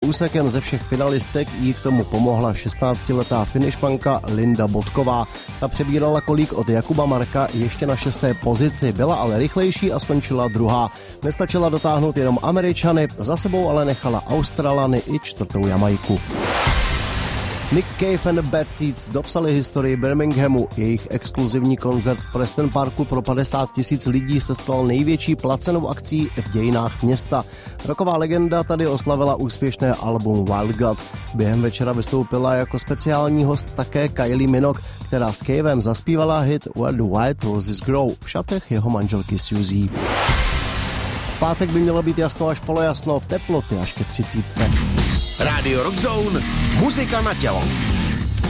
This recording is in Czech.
úsekem ze všech finalistek jí k tomu pomohla 16letá finišmanka Linda Bodková. Ta přebírala kolík od Jakuba Marka ještě na 6. pozici, byla ale rychlejší a skončila druhá. Nestačila dotáhnout jenom Američany, za sebou ale nechala Australany i 4. Jamajku. Nick Cave and the Bad Seeds dopsali historii Birminghamu. Jejich exkluzivní koncert v Preston Parku pro 50 000 lidí se stal největší placenou akcí v dějinách města. Rocková legenda tady oslavila úspěšné album Wild God. Během večera vystoupila jako speciální host také Kylie Minogue, která s Cavem zaspívala hit Where the White Roses Grow v šatech jeho manželky Suzy. V pátek by mělo být jasno až polojasno, teploty až ke 30. Rádio Rock Zone, muzika na tělo.